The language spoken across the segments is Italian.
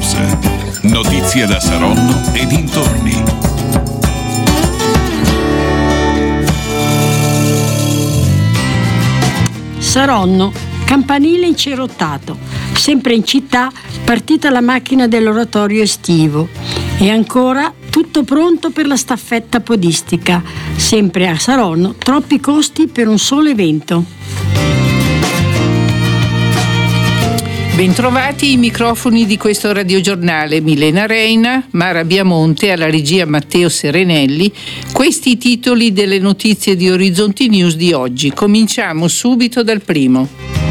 News. Notizie da Saronno e dintorni. Saronno, campanile incerottato. Sempre in città, partita la macchina dell'oratorio estivo. E ancora tutto pronto per la staffetta podistica. Sempre a Saronno, troppi costi per un solo evento. Bentrovati i microfoni di questo radiogiornale. Milena Reina, Mara Biamonte, alla regia Matteo Serenelli. Questi i titoli delle notizie di Orizzonti News di oggi. Cominciamo subito dal primo.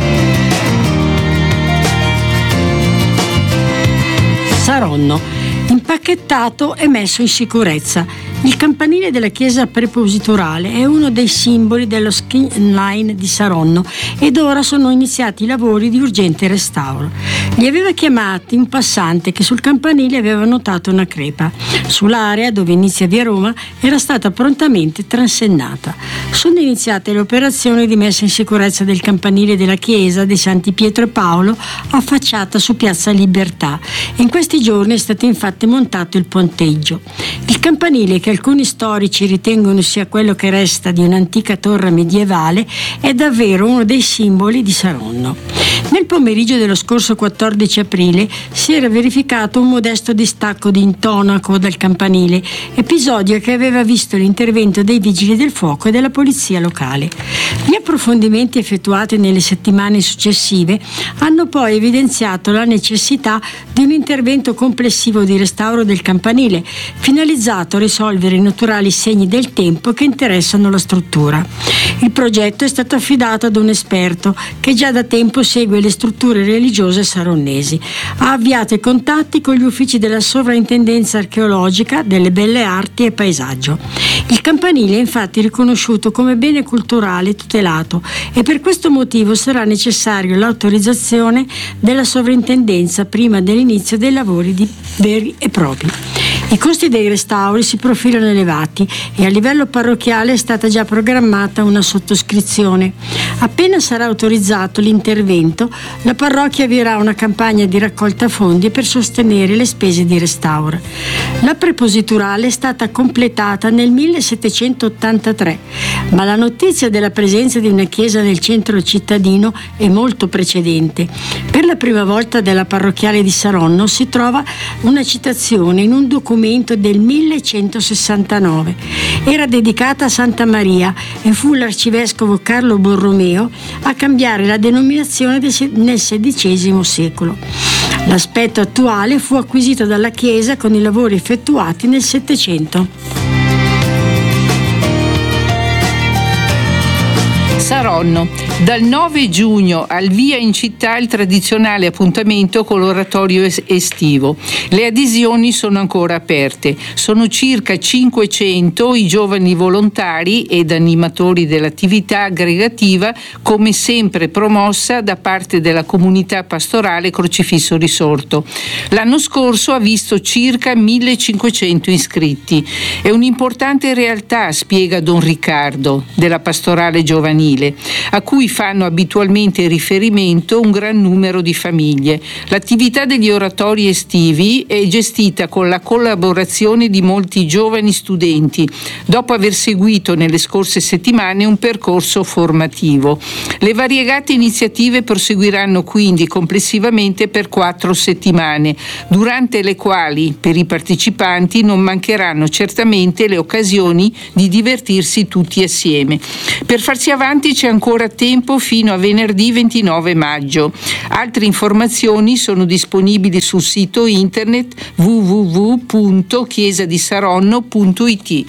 Saronno, impacchettato e messo in sicurezza. Il campanile della chiesa prepositurale è uno dei simboli dello skyline di Saronno ed ora sono iniziati i lavori di urgente restauro. Li aveva chiamati un passante che sul campanile aveva notato una crepa. Sull'area dove inizia via Roma era stata prontamente transennata. Sono iniziate le operazioni di messa in sicurezza del campanile della chiesa dei Santi Pietro e Paolo affacciata su Piazza Libertà. In questi giorni è stato infatti montato il ponteggio. Il campanile, che alcuni storici ritengono sia quello che resta di un'antica torre medievale, è davvero uno dei simboli di Saronno. Nel pomeriggio dello scorso 14 aprile si era verificato un modesto distacco di intonaco dal campanile, episodio che aveva visto l'intervento dei vigili del fuoco e della polizia locale. Gli approfondimenti effettuati nelle settimane successive hanno poi evidenziato la necessità di un intervento complessivo di restauro del campanile, finalizzato a risolvere i naturali segni del tempo che interessano la struttura. Il progetto è stato affidato ad un esperto che già da tempo segue le strutture religiose saronnesi. Ha avviato i contatti con gli uffici della Sovrintendenza Archeologica, delle Belle Arti e Paesaggio. Il campanile è infatti riconosciuto come bene culturale tutelato e per questo motivo sarà necessario l'autorizzazione della Sovrintendenza prima dell'inizio dei lavori veri e propri. I costi dei restauri si profilano elevati e a livello parrocchiale è stata già programmata una sottoscrizione. Appena sarà autorizzato l'intervento, la parrocchia avvierà una campagna di raccolta fondi per sostenere le spese di restauro. La prepositurale è stata completata nel 1783, ma la notizia della presenza di una chiesa nel centro cittadino è molto precedente. Per la prima volta della parrocchiale di Saronno si trova una citazione in un documento del 1169. Era dedicata a Santa Maria e fu l'arcivescovo Carlo Borromeo a cambiare la denominazione nel XVI secolo. L'aspetto attuale fu acquisito dalla chiesa con i lavori effettuati nel Settecento. Saronno. Dal 9 giugno al via in città il tradizionale appuntamento con l'oratorio estivo. Le adesioni sono ancora aperte. Sono circa 500 i giovani volontari ed animatori dell'attività aggregativa, come sempre promossa da parte della comunità pastorale Crocifisso Risorto. L'anno scorso ha visto circa 1500 iscritti. È un'importante realtà, spiega Don Riccardo, della pastorale giovanile, a cui fanno abitualmente riferimento un gran numero di famiglie. L'attività degli oratori estivi è gestita con la collaborazione di molti giovani studenti, dopo aver seguito nelle scorse settimane un percorso formativo. Le variegate iniziative proseguiranno quindi complessivamente per 4 settimane, durante le quali per i partecipanti non mancheranno certamente le occasioni di divertirsi tutti assieme. Per farsi avanti c'è ancora tempo fino a venerdì 29 maggio. Altre informazioni sono disponibili sul sito internet www.chiesadisaronno.it.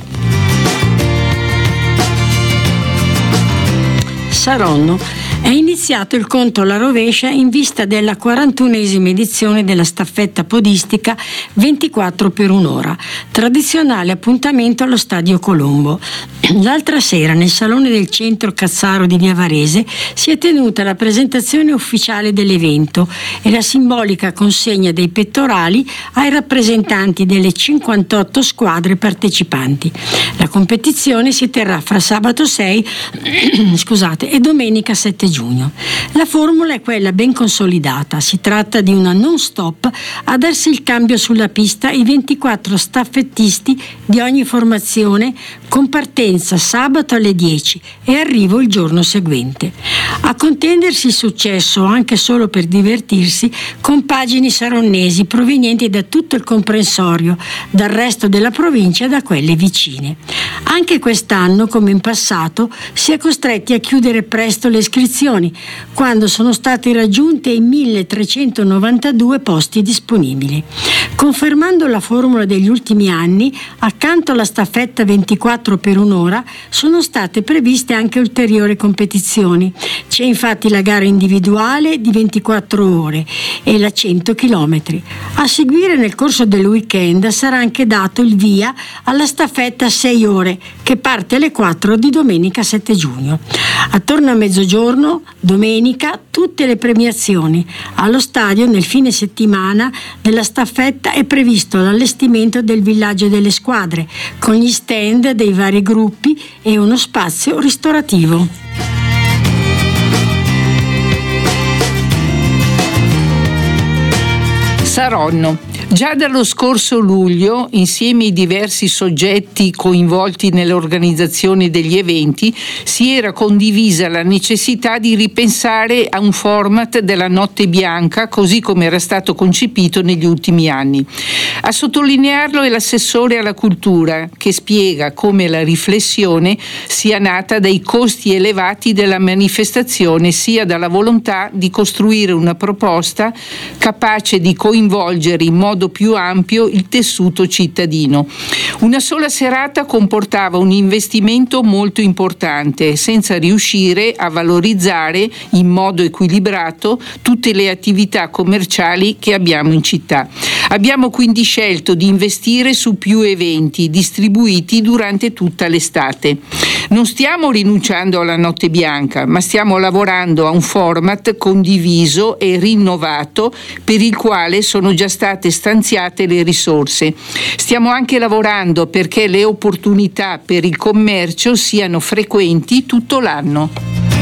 Saronno. È iniziato il conto alla rovescia in vista della 41esima edizione della staffetta podistica 24 per un'ora, tradizionale appuntamento allo Stadio Colombo. L'altra sera nel Salone del Centro Cazzaro di Via Varese si è tenuta la presentazione ufficiale dell'evento e la simbolica consegna dei pettorali ai rappresentanti delle 58 squadre partecipanti. La competizione si terrà fra sabato 6 e domenica 7 giugno. La formula è quella ben consolidata, si tratta di una non-stop a darsi il cambio sulla pista i 24 staffettisti di ogni formazione, con partenza sabato alle 10 e arrivo il giorno seguente. A contendersi il successo, anche solo per divertirsi, compagini saronnesi provenienti da tutto il comprensorio, dal resto della provincia e da quelle vicine. Anche quest'anno, come in passato, si è costretti a chiudere presto le iscrizioni, quando sono stati raggiunti i 1392 posti disponibili. Confermando la formula degli ultimi anni, accanto alla staffetta 24 per un'ora sono state previste anche ulteriori competizioni. C'è infatti la gara individuale di 24 ore e la 100 km. A seguire nel corso del weekend sarà anche dato il via alla staffetta 6 ore che parte alle 4 di domenica 7 giugno. Attorno a mezzogiorno, domenica, tutte le premiazioni. Allo stadio nel fine settimana della staffetta è previsto l'allestimento del villaggio delle squadre con gli stand dei vari gruppi e uno spazio ristorativo. Saronno. Già dallo scorso luglio, insieme ai diversi soggetti coinvolti nell'organizzazione degli eventi, si era condivisa la necessità di ripensare a un format della Notte Bianca così come era stato concepito negli ultimi anni. A sottolinearlo è l'assessore alla cultura, che spiega come la riflessione sia nata dai costi elevati della manifestazione, sia dalla volontà di costruire una proposta capace di coinvolgere in modo più ampio il tessuto cittadino. Una sola serata comportava un investimento molto importante, senza riuscire a valorizzare in modo equilibrato tutte le attività commerciali che abbiamo in città. Abbiamo quindi scelto di investire su più eventi distribuiti durante tutta l'estate. Non stiamo rinunciando alla Notte Bianca, ma stiamo lavorando a un format condiviso e rinnovato per il quale sono già state stanziate le risorse. Stiamo anche lavorando perché le opportunità per il commercio siano frequenti tutto l'anno.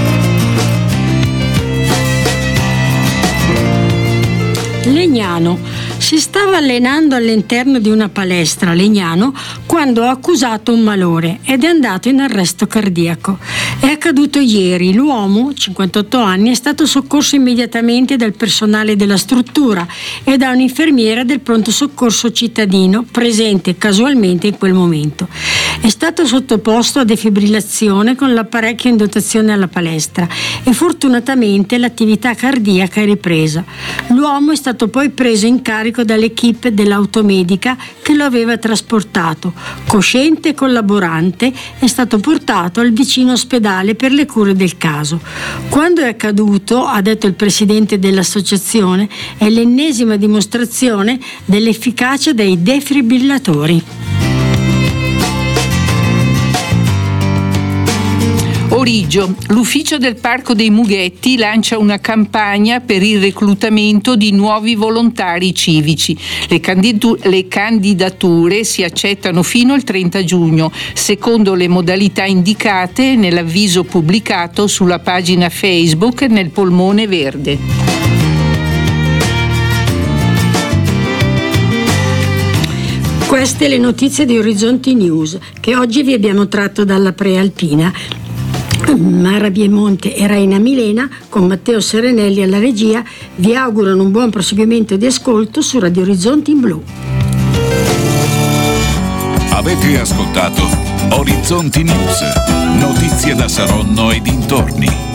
Legnano. Si stava allenando all'interno di una palestra a Legnano quando ha accusato un malore ed è andato in arresto cardiaco. È accaduto ieri. L'uomo, 58 anni, è stato soccorso immediatamente dal personale della struttura e da un'infermiera del pronto soccorso cittadino presente casualmente in quel momento. È stato sottoposto a defibrillazione con l'apparecchio in dotazione alla palestra e fortunatamente l'attività cardiaca è ripresa. L'uomo è stato poi preso in carico dall'equipe dell'automedica che lo aveva trasportato. Cosciente e collaborante, è stato portato al vicino ospedale per le cure del caso. Quando è accaduto, ha detto il presidente dell'associazione, è l'ennesima dimostrazione dell'efficacia dei defibrillatori. Origio. L'ufficio del Parco dei Mughetti lancia una campagna per il reclutamento di nuovi volontari civici. Le candidature si accettano fino al 30 giugno, secondo le modalità indicate nell'avviso pubblicato sulla pagina Facebook nel Polmone Verde. Queste le notizie di Orizzonti News che oggi vi abbiamo tratto dalla Prealpina. Mara Biemonte e Raina Milena con Matteo Serenelli alla regia vi augurano un buon proseguimento di ascolto su Radio Orizzonti in Blu. Avete ascoltato Orizzonti News, notizie da Saronno e dintorni.